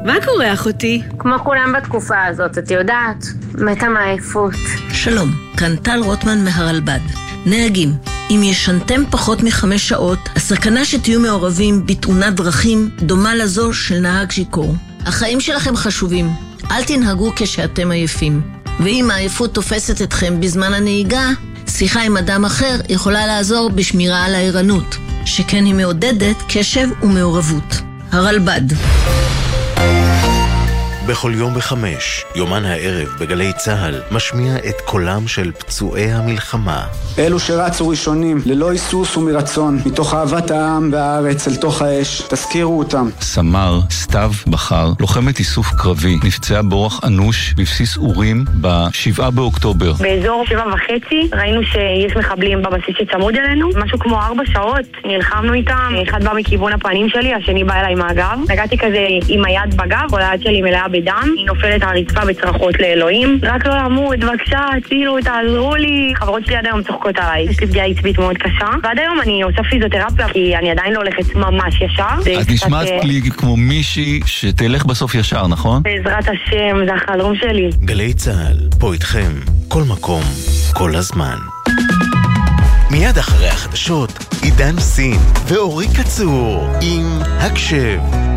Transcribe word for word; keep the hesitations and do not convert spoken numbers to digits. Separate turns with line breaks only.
מה קורה אחותי?
כמו כולם בתקופה הזאת, את יודעת, מתה מעייפות.
שלום, כאן טל רוטמן מהרלב"ד. נהגים, אם ישנתם פחות מחמש שעות, הסכנה שתהיו מעורבים בתאונת דרכים דומה לזו של נהג שיכור. החיים שלכם חשובים, אל תנהגו כשאתם עייפים. ואם העייפות תופסת אתכם בזמן הנהיגה, שיחה עם אדם אחר יכולה לעזור בשמירה על הערנות, שכן היא מעודדת קשב ומעורבות. הרלב"ד.
בכל יום בחמש, יומן הערב בגלי צהל משמיע את קולם של פצועי המלחמה.
אלו שרצו ראשונים, ללא היסוס ומרצון, מתוך אהבת העם והארץ אל תוך האש, תזכירו אותם.
סמר סתיו בחר, לוחמת איסוף קרבי, נפצעה באורח אנוש בבסיס אורים בשבעה באוקטובר.
באזור שבע וחצי ראינו שיש מחבלים בבסיס שצמוד אלינו, משהו כמו ארבע שעות נלחמנו איתם, אחד בא מכיוון הפנים שלי, השני בא אליי מהגב, נגעתי כזה עם היד בגב, כל היד שלי מלאה בדם, היא נופלת על הרצפה בצרחות לאלוהים, רק לא למות, בבקשה, הצילו, תעזרו לי. חברות שלי עד היום צוחקות עליי, יש לי פגיעה עצבית מאוד קשה, ועד היום אני עושה פיזיותרפיה כי אני עדיין לא הולכת ממש ישר.
את נשמעת לי כמו מישהי שתלך בסוף ישר, נכון?
בעזרת השם, זה החלום שלי.
גלי צהל, פה איתכם, כל מקום, כל הזמן. מיד אחרי החדשות, עידן סין ואורי קצור עם הקשב.